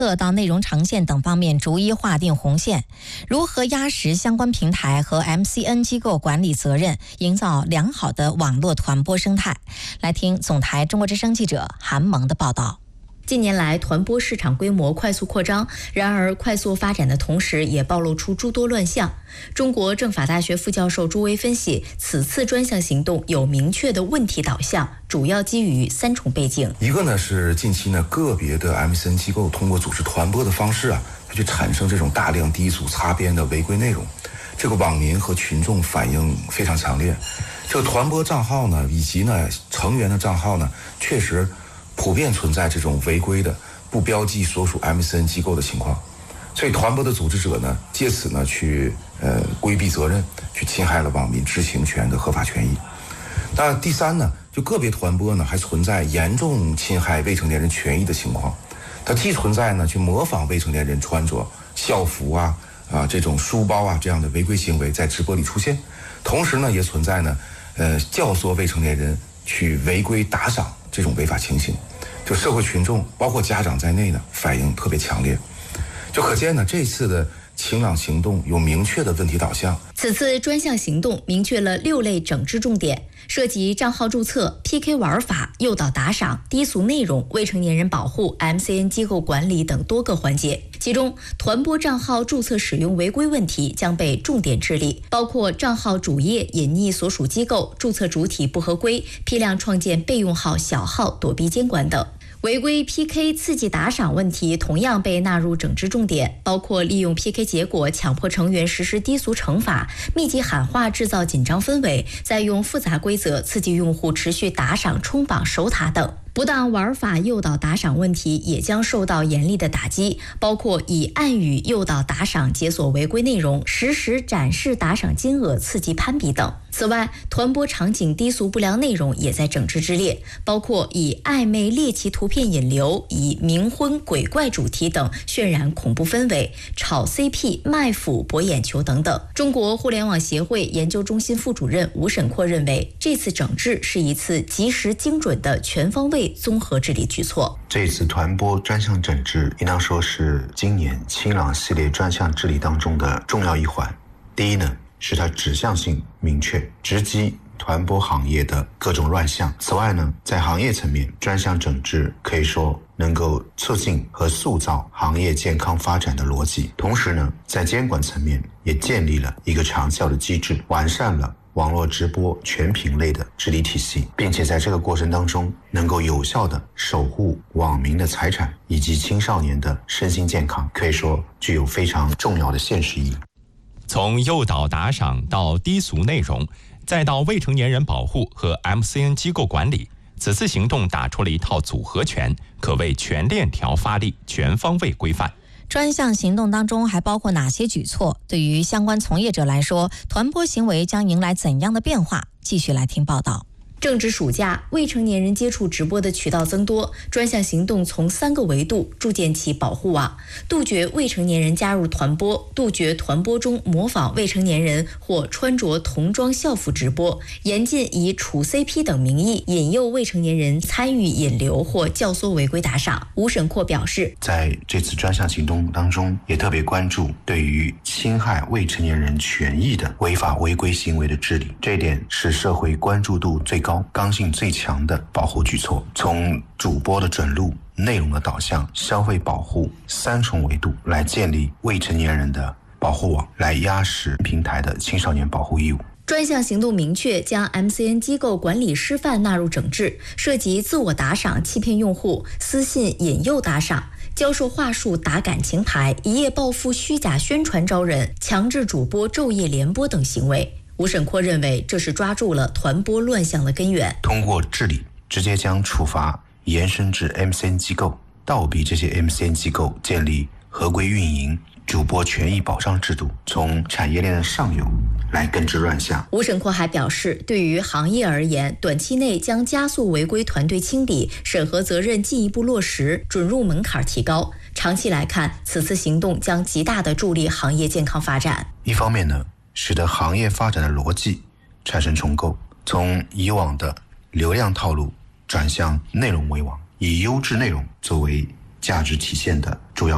到内容呈现等方面逐一划定红线，如何压实相关平台和 MCN 机构管理责任，营造良好的网络团播生态。来听总台中国之声记者韩萌的报道。 近年来，团播市场规模快速扩张，然而快速发展的同时，也暴露出诸多乱象。中国政法大学副教授朱威分析，此次专项行动有明确的问题导向，主要基于3重背景。 一个呢是近期呢个别的 MCN 机构通过组织团播的方式它去产生这种大量低俗擦边的违规内容，这个网民和群众反应非常强烈。这个团播账号呢以及呢成员的账号呢，确实普遍存在这种违规的不标记所属 MCN 机构的情况，所以团播的组织者呢，借此呢去规避责任，去侵害了网民知情权的合法权益。那第三呢，就个别团播呢还存在严重侵害未成年人权益的情况，它既存在呢去模仿未成年人穿着校服这种书包这样的违规行为在直播里出现，同时呢也存在呢教唆未成年人去违规打赏这种违法情形，就社会群众包括家长在内呢反应特别强烈，就可见呢这次的清朗行动有明确的问题导向。 此次专项行动明确了6类整治重点，涉及账号注册、PK 玩法、诱导打赏、低俗内容、未成年人保护、MCN 机构管理等多个环节。其中，团播账号注册使用违规问题将被重点治理，包括账号主页隐匿所属机构、注册主体不合规、批量创建备用号、小号躲避监管等。违规 PK 刺激打赏问题同样被纳入整治重点，包括利用 PK 结果强迫成员实施低俗惩罚、密集喊话制造紧张氛围，再用复杂规则刺激用户持续打赏、冲榜、守塔等。不当玩法诱导打赏问题也将受到严厉的打击，包括以暗语诱导打赏解锁违规内容，实时展示打赏金额刺激攀比等。此外，团播场景低俗不良内容也在整治之列，包括以暧昧猎奇图片引流、以冥婚鬼怪主题等渲染恐怖氛围、炒 CP 卖腐博眼球等等。中国互联网协会研究中心副主任吴沈阔认为，这次整治是一次及时精准的全方位综合治理举措。 这次团播专项整治应当说是今年清朗系列专项治理当中的重要一环。第一呢，是它指向性明确，直击团播行业的各种乱象。此外呢，在行业层面，专项整治可以说能够促进和塑造行业健康发展的逻辑。同时呢，在监管层面也建立了一个长效的机制，完善了网络直播全品类的治理体系，并且在这个过程当中能够有效地守护网民的财产以及青少年的身心健康，可以说具有非常重要的现实意义。 从诱导打赏到低俗内容，再到未成年人保护和 MCN 机构管理，此次行动打出了一套组合拳，可谓全链条发力，全方位规范。 专项行动当中还包括哪些举措？对于相关从业者来说，团播行为将迎来怎样的变化？继续来听报道。 正值暑假，未成年人接触直播的渠道增多，专项行动从3个维度筑建起保护网，杜绝未成年人加入团播，杜绝团播中模仿未成年人或穿着童装校服直播，严禁以处 CP 等名义引诱未成年人参与引流或教唆违规打赏。吴沈阔表示， 在这次专项行动当中，也特别关注对于侵害未成年人权益的违法违规行为的治理，这一点是社会关注度最高、刚性最强的保护举措。从主播的准入、内容的导向、消费保护3重维度来建立未成年人的保护网，来压实平台的青少年保护义务。 专项行动明确将 MCN 机构管理师范纳入整治，涉及自我打赏欺骗用户、私信引诱打赏、教授话术打感情牌、一夜暴富虚假宣传招人、强制主播昼夜联播等行为。吴沈阔认为，这是抓住了团播乱象的根源。 通过治理，直接将处罚延伸至 MCN 机构，倒逼这些 MCN 机构建立合规运营、主播权益保障制度，从产业链的上游来根治乱象。 吴沈阔还表示，对于行业而言，短期内将加速违规团队清理，审核责任进一步落实，准入门槛提高。长期来看，此次行动将极大地助力行业健康发展。 一方面呢，使得行业发展的逻辑产生重构，从以往的流量套路转向内容为王，以优质内容作为价值体现的主要